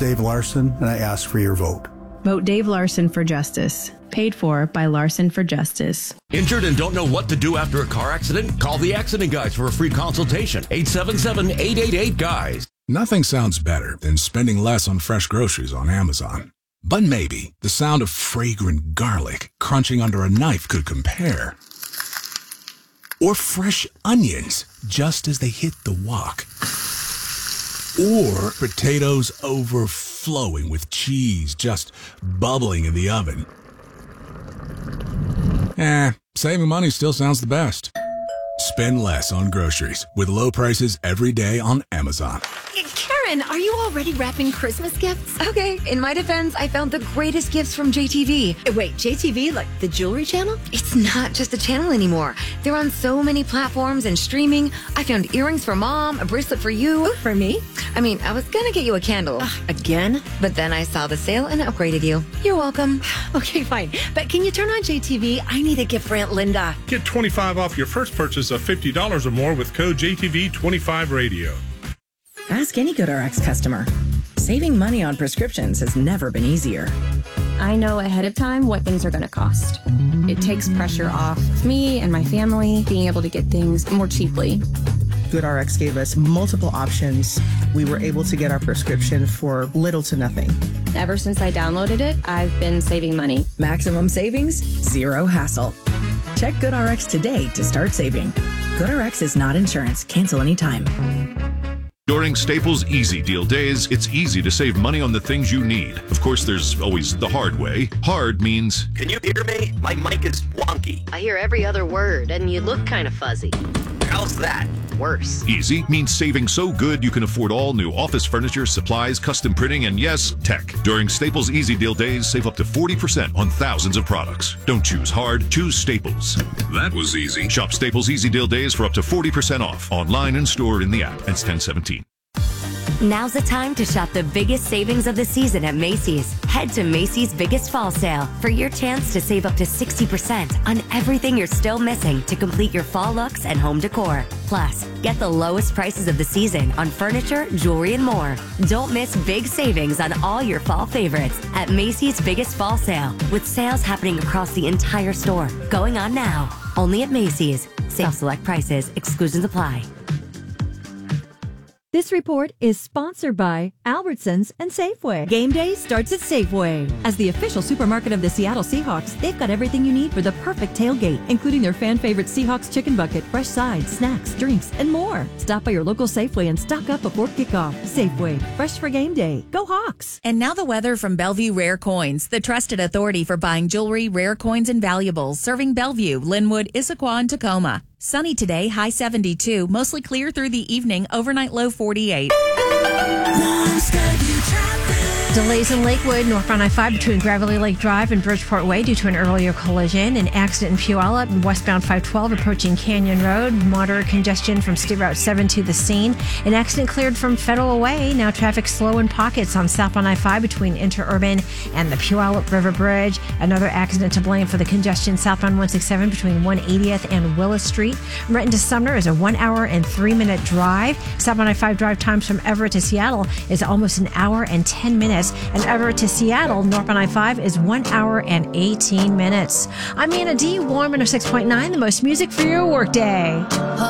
Dave Larson, and I ask for your vote. Vote Dave Larson for Justice. Paid for by Larson for Justice. Injured and don't know what to do after a car accident? Call the Accident Guys for a free consultation. 877-888-GUYS. Nothing sounds better than spending less on fresh groceries on Amazon. But maybe the sound of fragrant garlic crunching under a knife could compare. Or fresh onions just as they hit the wok. Or potatoes overflowing with cheese just bubbling in the oven. Saving money still sounds the best. Spend less on groceries with low prices every day on Amazon. Karen, are you already wrapping Christmas gifts? Okay, in my defense, I found the greatest gifts from JTV. Wait, JTV? Like the jewelry channel? It's not just a channel anymore. They're on so many platforms and streaming. I found earrings for Mom, a bracelet for you. Oh, for me? I mean, I was gonna get you a candle. Again? But then I saw the sale and upgraded you. You're welcome. Okay, fine. But can you turn on JTV? I need a gift for Aunt Linda. Get 25 off your first purchase of $50 or more with code JTV25Radio. Ask any GoodRx customer. Saving money on prescriptions has never been easier. I know ahead of time what things are going to cost. It takes pressure off me and my family being able to get things more cheaply. GoodRx gave us multiple options. We were able to get our prescription for little to nothing. Ever since I downloaded it, I've been saving money. Maximum savings, zero hassle. Check GoodRx today to start saving. GoodRx is not insurance. Cancel anytime. During Staples Easy Deal Days, it's easy to save money on the things you need. Of course, there's always the hard way. Hard means... Can you hear me? My mic is wonky. I hear every other word, and you look kind of fuzzy. How's that? Worse. Easy means saving so good you can afford all new office furniture, supplies, custom printing, and yes, tech. During Staples Easy Deal Days, save up to 40% on thousands of products. Don't choose hard, choose Staples. That was easy. Shop Staples Easy Deal Days for up to 40% off. Online and store in the app. Ends 10/17. Now's the time to shop the biggest savings of the season at Macy's. Head to Macy's Biggest Fall Sale for your chance to save up to 60% on everything you're still missing to complete your fall looks and home decor. Plus, get the lowest prices of the season on furniture, jewelry, and more. Don't miss big savings on all your fall favorites at Macy's Biggest Fall Sale, with sales happening across the entire store. Going on now. Only at Macy's. Save select prices. Exclusions apply. This report is sponsored by Albertsons and Safeway. Game day starts at Safeway. As the official supermarket of the Seattle Seahawks, they've got everything you need for the perfect tailgate, including their fan-favorite Seahawks chicken bucket, fresh sides, snacks, drinks, and more. Stop by your local Safeway and stock up before kickoff. Safeway, fresh for game day. Go Hawks! And now the weather from Bellevue Rare Coins, the trusted authority for buying jewelry, rare coins, and valuables, serving Bellevue, Linwood, Issaquah, and Tacoma. Sunny today, high 72, mostly clear through the evening, overnight low 48. Delays in Lakewood, northbound I-5 between Gravelly Lake Drive and Bridgeport Way due to an earlier collision. An accident in Puyallup and westbound 512 approaching Canyon Road. Moderate congestion from State Route 7 to the scene. An accident cleared from Federal Way. Now traffic slow in pockets on southbound I-5 between Interurban and the Puyallup River Bridge. Another accident to blame for the congestion southbound 167 between 180th and Willis Street. Renton to Sumner is a 1 hour and 3 minute drive. Southbound I-5 drive times from Everett to Seattle is almost an hour and 10 minutes. And Everett to Seattle, northbound I-5 is 1 hour and 18 minutes. I'm Anna D, Warm 106.9, the most music for your workday.